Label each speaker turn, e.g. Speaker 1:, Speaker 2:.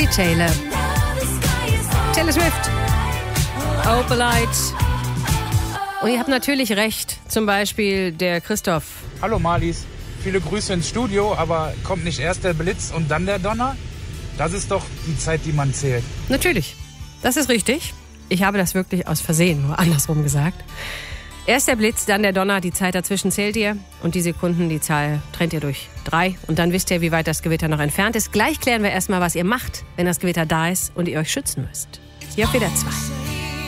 Speaker 1: Taylor. Taylor Swift. Open Light. Und ihr habt natürlich recht. Zum Beispiel der Christoph.
Speaker 2: Hallo Marlies. Viele Grüße ins Studio, aber kommt nicht erst der Blitz und dann der Donner? Das ist doch die Zeit, die man zählt.
Speaker 1: Natürlich. Das ist richtig. Ich habe das wirklich aus Versehen, nur andersrum gesagt. Erst der Blitz, dann der Donner, die Zeit dazwischen zählt ihr und die Sekunden, die Zahl trennt ihr durch 3 und dann wisst ihr, wie weit das Gewitter noch entfernt ist. Gleich klären wir erstmal, was ihr macht, wenn das Gewitter da ist und ihr euch schützen müsst. Hier auf WDR 2.